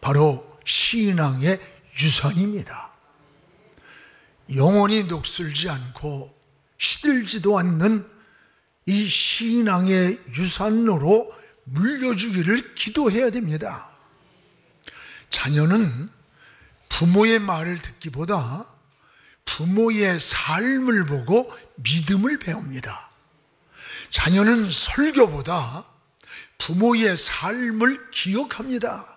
바로 신앙의 유산입니다. 영원히 녹슬지 않고 시들지도 않는 이 신앙의 유산으로 물려주기를 기도해야 됩니다. 자녀는 부모의 말을 듣기보다 부모의 삶을 보고 믿음을 배웁니다. 자녀는 설교보다 부모의 삶을 기억합니다.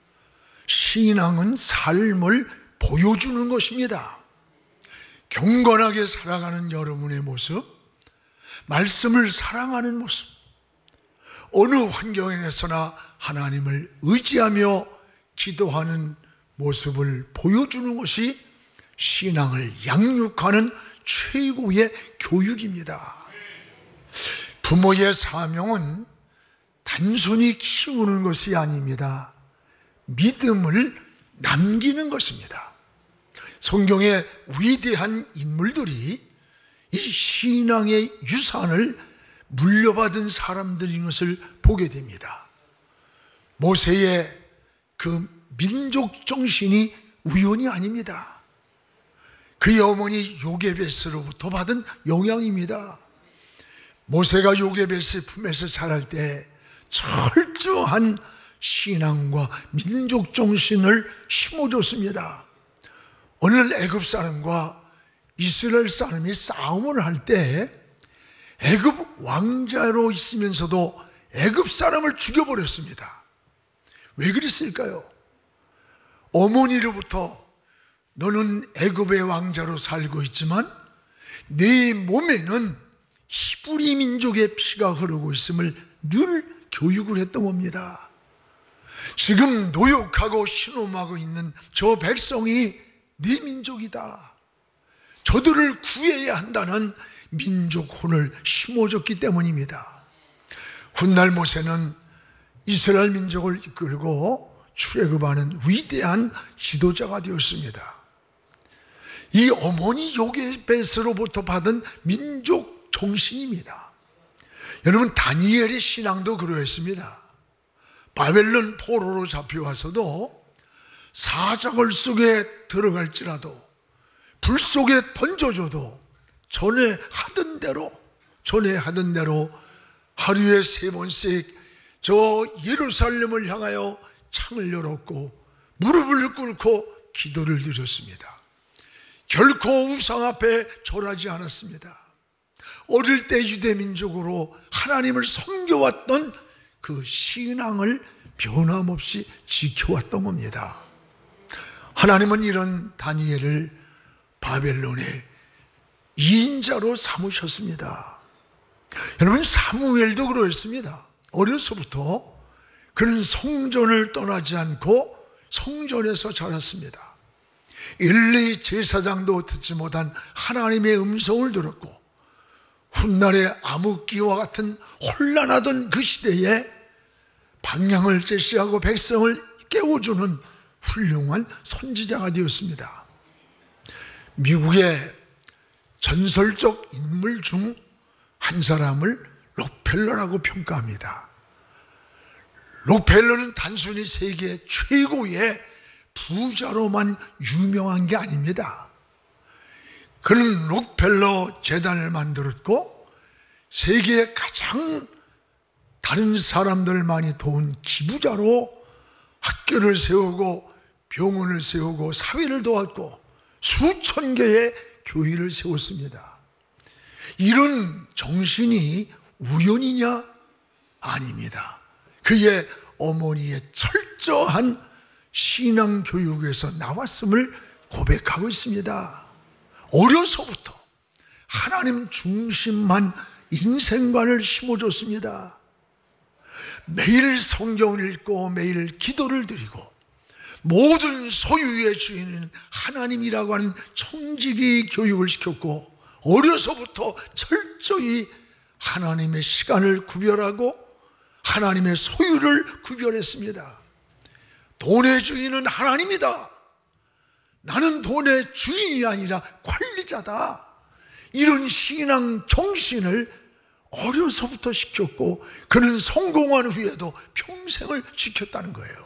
신앙은 삶을 보여주는 것입니다. 경건하게 살아가는 여러분의 모습, 말씀을 사랑하는 모습, 어느 환경에서나 하나님을 의지하며 기도하는 모습을 보여주는 것이 신앙을 양육하는 최고의 교육입니다. 부모의 사명은 단순히 키우는 것이 아닙니다. 믿음을 남기는 것입니다. 성경의 위대한 인물들이 이 신앙의 유산을 물려받은 사람들인 것을 보게 됩니다. 모세의 그 민족 정신이 우연이 아닙니다. 그의 어머니 요게베스로부터 받은 영향입니다. 모세가 요게베스 품에서 자랄 때 철저한 신앙과 민족 정신을 심어줬습니다. 오늘 애굽 사람과 이스라엘 사람이 싸움을 할 때 애굽 왕자로 있으면서도 애굽 사람을 죽여버렸습니다. 왜 그랬을까요? 어머니로부터 너는 애굽의 왕자로 살고 있지만 네 몸에는 히브리 민족의 피가 흐르고 있음을 늘 교육을 했던 겁니다. 지금 노역하고 신음하고 있는 저 백성이 네 민족이다. 저들을 구해야 한다는 민족혼을 심어줬기 때문입니다. 훗날 모세는 이스라엘 민족을 이끌고 출애굽하는 위대한 지도자가 되었습니다. 이 어머니 요게베스로부터 받은 민족 정신입니다. 여러분, 다니엘의 신앙도 그러했습니다. 바벨론 포로로 잡혀와서도 사자굴 속에 들어갈지라도 불 속에 던져줘도 전에 하던 대로 하루에 3번씩 저 예루살렘을 향하여 창을 열었고 무릎을 꿇고 기도를 드렸습니다. 결코 우상 앞에 절하지 않았습니다. 어릴 때 유대민족으로 하나님을 섬겨왔던 그 신앙을 변함없이 지켜왔던 겁니다. 하나님은 이런 다니엘을 바벨론의 2인자로 삼으셨습니다. 여러분, 사무엘도 그러했습니다. 어려서부터 그는 성전을 떠나지 않고 성전에서 자랐습니다. 엘리 제사장도 듣지 못한 하나님의 음성을 들었고 훗날의 암흑기와 같은 혼란하던 그 시대에 방향을 제시하고 백성을 깨워주는 훌륭한 선지자가 되었습니다. 미국의 전설적 인물 중 한 사람을 록펠러라고 평가합니다. 록펠러는 단순히 세계 최고의 부자로만 유명한 게 아닙니다. 그는 록펠러 재단을 만들었고 세계에 가장 다른 사람들 많이 도운 기부자로 학교를 세우고 병원을 세우고 사회를 도왔고 수천 개의 교회를 세웠습니다. 이런 정신이 우연이냐? 아닙니다. 그의 어머니의 철저한 신앙 교육에서 나왔음을 고백하고 있습니다. 어려서부터 하나님 중심만 인생관을 심어줬습니다. 매일 성경을 읽고 매일 기도를 드리고 모든 소유의 주인은 하나님이라고 하는 청지기 교육을 시켰고 어려서부터 철저히 하나님의 시간을 구별하고 하나님의 소유를 구별했습니다. 돈의 주인은 하나님이다. 나는 돈의 주인이 아니라 관리자다. 이런 신앙 정신을 어려서부터 시켰고 그는 성공한 후에도 평생을 지켰다는 거예요.